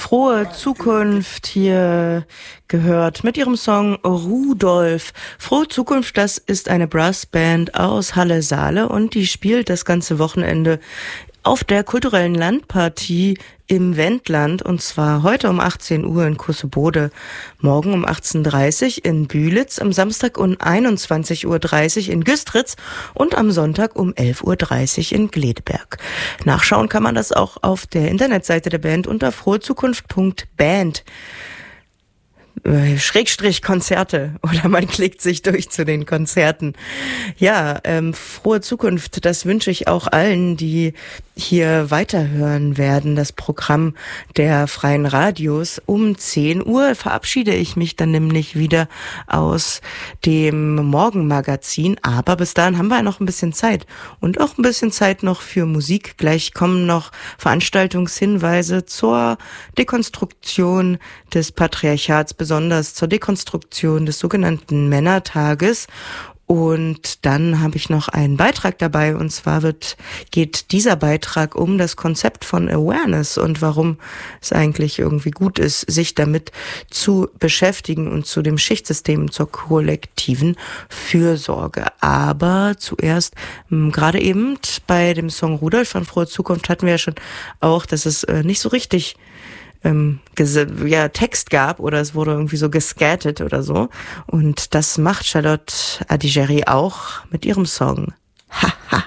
Frohe Zukunft hier gehört mit ihrem Song Rudolf. Frohe Zukunft, das ist eine Brassband aus Halle-Saale und die spielt das ganze Wochenende auf der kulturellen Landpartie im Wendland, und zwar heute um 18 Uhr in Kussebode, morgen um 18.30 Uhr in Bühlitz, am Samstag um 21.30 Uhr in Güstritz und am Sonntag um 11.30 Uhr in Gledeberg. Nachschauen kann man das auch auf der Internetseite der Band unter frohezukunft.band. Konzerte, oder man klickt sich durch zu den Konzerten. Ja, frohe Zukunft, das wünsche ich auch allen, die hier weiterhören werden. Das Programm der Freien Radios um 10 Uhr verabschiede ich mich dann nämlich wieder aus dem Morgenmagazin. Aber bis dahin haben wir ja noch ein bisschen Zeit und auch ein bisschen Zeit noch für Musik. Gleich kommen noch Veranstaltungshinweise zur Dekonstruktion des Patriarchats, besonders zur Dekonstruktion des sogenannten Männertages. Und dann habe ich noch einen Beitrag dabei, und zwar geht dieser Beitrag um das Konzept von Awareness und warum es eigentlich irgendwie gut ist, sich damit zu beschäftigen und zu dem Schichtsystem, zur kollektiven Fürsorge. Aber zuerst, gerade eben bei dem Song Rudolf von Frohe Zukunft hatten wir ja schon auch, dass es nicht so richtig Text gab oder es wurde irgendwie so gescattet oder so. Und das macht Charlotte Adigéry auch mit ihrem Song. Haha.